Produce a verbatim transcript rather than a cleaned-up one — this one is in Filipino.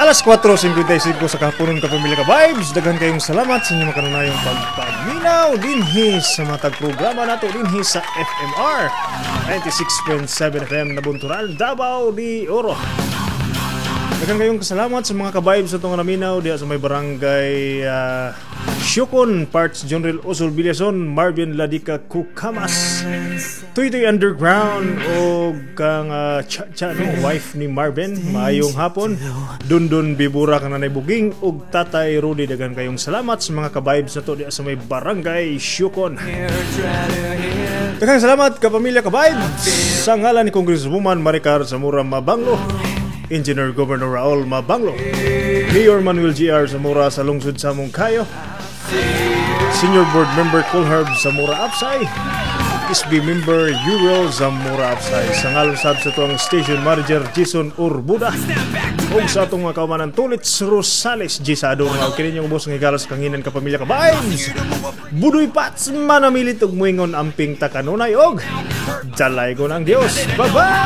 Alas kwatro fifty-five sa kahaponon ka pamilya ka vibes. Daghan kayong salamat sa inyong makanunayong pagpagminaw dinhi sa matag programa nato dinhi sa F M R ninety-six point seven F M Nabunturan, Davao de Oro. Daghan kayong kasalamat sa mga ka-vibes sa itong naminaw diya sa may barangay uh, Syukon, Parts General Osol Bilason, Marvin Ladica Kukamas, Tuytoy Underground o kang uh, cha, cha, no, wife ni Marvin. Maayong hapon. Dundun Bibura kang nanay Buging ug Tatay Rudy. Daghan kayong salamat sa mga ka-vibes na to diya sa may barangay Syukon. Daghang salamat kapamilya ka-vibes sa ngalan ni Congresswoman Maricar Zamora Mabanglo, Engineer Governor Raul Mabanglo, Mayor Manuel G R Zamora sa lungsod sa Mungkayo, Senior Board Member Colherb Zamora Apsay, S B Member Uriel Zamora Apsay, sa ngalong sab sa itong Station Manager Jason Urbuda, o sa itong mga kaumanan Tulits Rosales Gisado nga kini yung boss ng higalas kanginan kapamilya ka vibes. Budoy Pats manamilit og muingon amping takanunay og dalay ko ng Dios. Bye bye.